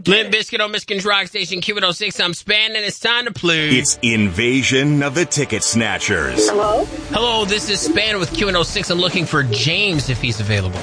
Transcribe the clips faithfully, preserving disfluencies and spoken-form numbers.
Limp Bizkit on Michigan's Rock Station, Q one oh six. I'm Span, and it's time to play. It's Invasion of the Ticket Snatchers. Hello? Hello, this is Span with Q one oh six. I'm looking for James if he's available.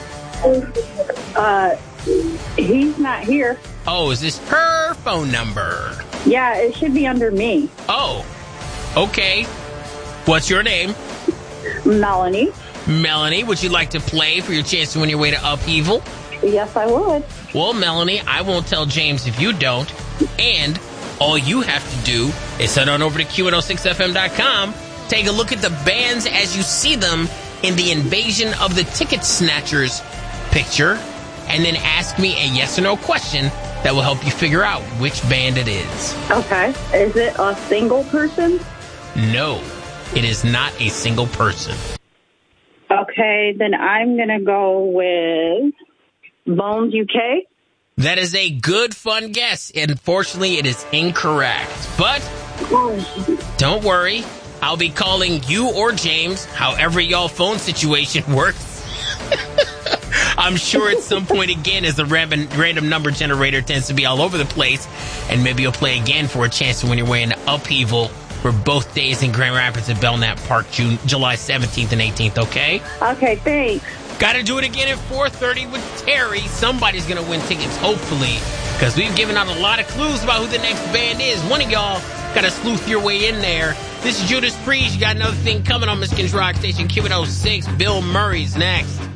Uh, he's not here. Oh, is this her phone number? Yeah, it should be under me. Oh, okay. What's your name? Melanie. Melanie, would you like to play for your chance to win your way to Upheaval? Yes, I would. Well, Melanie, I won't tell James if you don't. And all you have to do is head on over to Q one oh six F M dot com, take a look at the bands as you see them in the Invasion of the Ticket Snatchers picture, and then ask me a yes or no question that will help you figure out which band it is. Okay. Is it a single person? No, it is not a single person. Okay, then I'm going to go with Bones U K. That is a good, fun guess. Unfortunately, it is incorrect. But don't worry. I'll be calling you or James, however y'all phone situation works. I'm sure at some point again, as the random, random number generator tends to be all over the place, and maybe you'll play again for a chance to win your way into Upheaval for both days in Grand Rapids at Belknap Park, June, July seventeenth and eighteenth, okay? Okay, thanks. Gotta do it again at four thirty with Terry. Somebody's gonna win tickets, hopefully, because we've given out a lot of clues about who the next band is. One of y'all gotta sleuth your way in there. This is Judas Priest. You got another thing coming on Michigan's Rock Station, Q one oh six. Bill Murray's next.